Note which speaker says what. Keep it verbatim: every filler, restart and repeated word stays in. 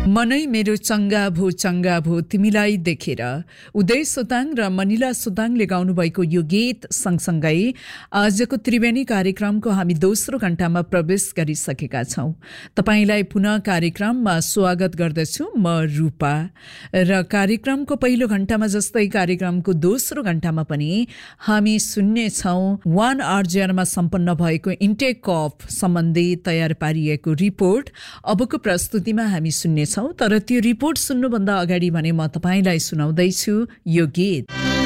Speaker 1: मनै मेरो चङ्गा भो चङ्गा भो तिमीलाई देखेर उदय सोताङ र मनिला सोताङले गाउनुभएको यो गीत सँगसँगै आजको त्रिवेणी कार्यक्रमको हामी दोस्रो घण्टामा प्रवेश गरिसकेका छौँ। तपाईलाई पुनः कार्यक्रममा स्वागत गर्दछु म रूपा र कार्यक्रमको पहिलो घण्टामा जस्तै कार्यक्रमको दोस्रो घण्टामा पनि हामी सुन्नेछौँ वान आर्जियारमा सम्पन्न भएको इन्टेक अफ सम्बन्धी तयार पारिएको रिपोर्ट। अबको प्रस्तुतिमा हामी सुन्नेछौँ, तर त्यो रिपोर्ट सुन्नुभन्दा अगाडि भने म तपाईलाई सुनाउँदैछु यो गीत।